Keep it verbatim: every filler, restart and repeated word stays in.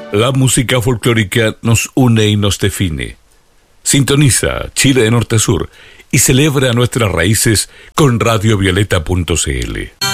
La música folclórica nos une y nos define. Sintoniza Chile de norte a sur y celebra nuestras raíces con radio violeta punto c l.